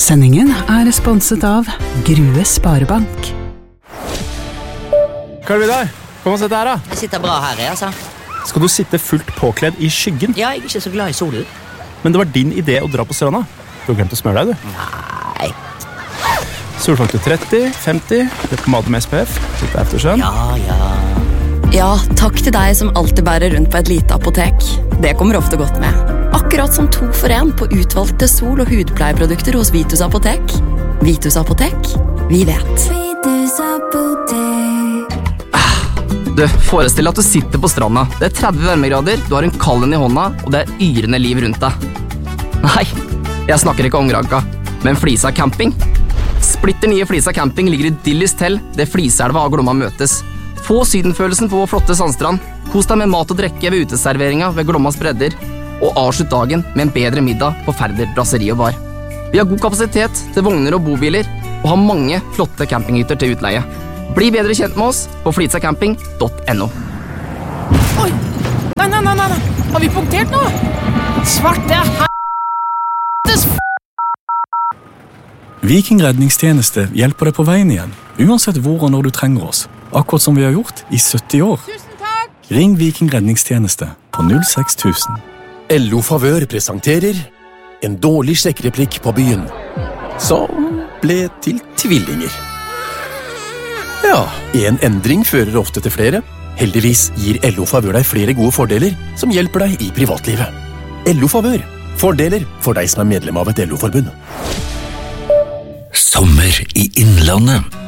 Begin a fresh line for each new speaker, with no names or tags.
Sendingen sponset av Grue Sparebank.
Karl Vidar, kom og sett her da.
Jeg sitter bra her, altså.
Skal du sitte fullt påkledd i skyggen?
Ja, jeg ikke så glad i solen.
Men det var din idé å dra på stranda. Du har glemt å smøre deg, du.
Nei.
Solfaktor 30, 50, det er pomade med SPF, litt eftersønn.
Ja, takk til deg som alltid bærer rundt på et lite apotek. Det kommer ofte godt med. Akkurat som 2 for 1 på utvalgte sol- og hudpleieprodukter hos Vitus Apotek. Vitus Apotek, vi vet.
Vitus Apotek.
Du, forestill deg at du sitter på stranda. Det er 30 varmegrader, du har en kallen i hånda, og det er yrende liv rundt deg. Nei, jeg snakker ikke om Granka, men Flisa camping. Splitter nye Flisa camping ligger i idyllisk tell, det Fliselva og Glomma møtes. Få sydenfølelsen på vår flotte sandstrand. Kos deg med mat og drikke ved uteserveringa ved Glommas bredder, og avslutt dagen med en bedre middag på Færder brasseri og bar. Vi har god kapasitet til vogner og bobiler, og har mange flotte campinghytter til utleie. Bli bedre kjent med oss på flitsacamping.no.
Oi! Nei. Har vi punktert nå? Svarte helvetes
Viking redningstjeneste hjelper deg på veien igjen, uansett hvor og når du trenger oss. Akkurat som vi har gjort i 70 år.
Tusen takk!
Ring Viking redningstjeneste på 06000.
LO Favør presenterer en dårlig sjekkereplikk på byen, som ble til tvillinger. Ja, en endring fører ofte til flere. Heldigvis gir LO Favør deg flere gode fordeler som hjelper deg i privatlivet. LO Favør. Fordeler for deg som er medlem av et LO-forbund.
Sommer i Innlandet.